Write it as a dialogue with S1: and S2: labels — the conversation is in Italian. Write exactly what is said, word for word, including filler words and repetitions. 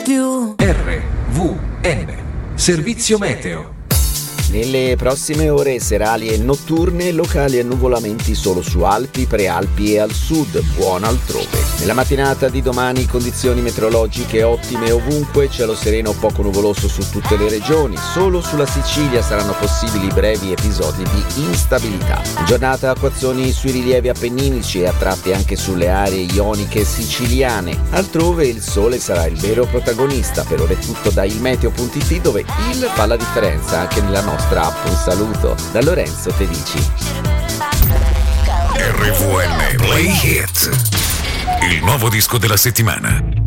S1: più.
S2: R V N, servizio meteo.
S3: Nelle prossime ore serali e notturne, locali annuvolamenti solo su Alpi, Prealpi e al sud, buono altrove. Nella mattinata di domani condizioni meteorologiche ottime ovunque, cielo sereno poco nuvoloso su tutte le regioni, solo sulla Sicilia saranno possibili brevi episodi di instabilità. In giornata acquazzoni sui rilievi appenninici e a tratti anche sulle aree ioniche siciliane. Altrove il sole sarà il vero protagonista. Per ora è tutto da ilmeteo punto it, dove il fa la differenza anche nella nostra app. Un saluto da Lorenzo Tedici.
S4: R V N Play Hit, il nuovo disco della settimana.